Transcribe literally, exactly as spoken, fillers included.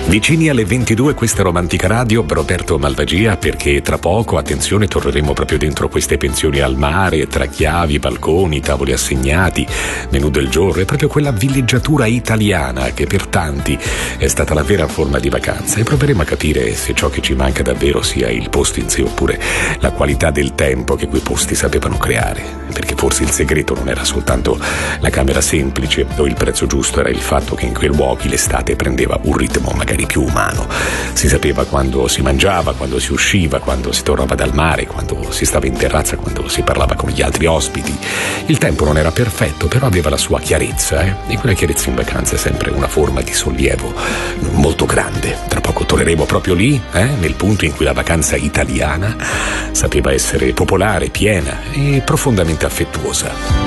Vicini alle ventidue, questa Romantica Radio, Roberto Malvagia, perché tra poco, attenzione, torneremo proprio dentro queste pensioni al mare, tra chiavi, balconi, tavoli assegnati, menù del giorno, è proprio quella villeggiatura italiana che per tanti è stata la vera forma di vacanza, e proveremo a capire se ciò che ci manca davvero sia il posto in sé oppure la qualità del tempo che quei posti sapevano creare, perché forse il segreto non era soltanto la camera semplice o il prezzo giusto, era il fatto che in quei luoghi l'estate prendeva un ritmo magari più umano. Si sapeva quando si mangiava, quando si usciva, quando si tornava dal mare, quando si stava in terrazza, quando si parlava con gli altri ospiti. Il tempo non era perfetto, però aveva la sua chiarezza, eh? E quella chiarezza in vacanza è sempre una forma di sollievo molto grande. Tra poco torneremo proprio lì, eh? Nel punto in cui la vacanza italiana sapeva essere popolare, piena e profondamente affettuosa.